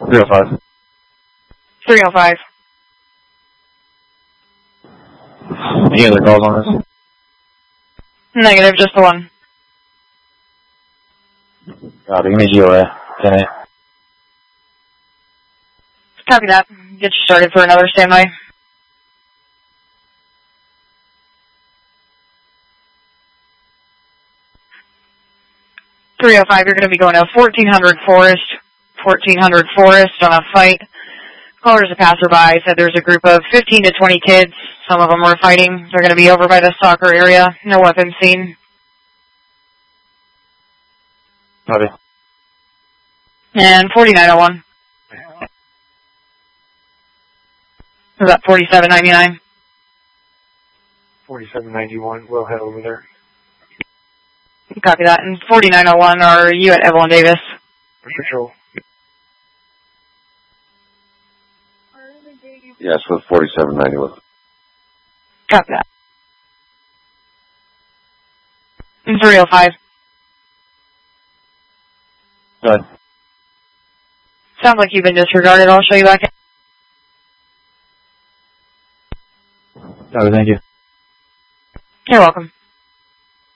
305. 305. Any other calls on this? Negative, just the one. Copy. Give me GOA. 10-8. Copy that. Get you started for another standby. .305, you're going to be going to 1400 Forest. 1400 Forest on a fight. Caller's a passerby. Said there's a group of 15 to 20 kids. Some of them were fighting. They're going to be over by the soccer area. No weapons seen. Copy. And 4901. Was that 4799? 4791. We'll head over there. Copy that. And 4901, are you at Evelyn Davis? Patrol. Yes, with 4791. Copy that. And 305. Go ahead. Sounds like you've been disregarded. I'll show you back in. Copy, thank you. You're welcome.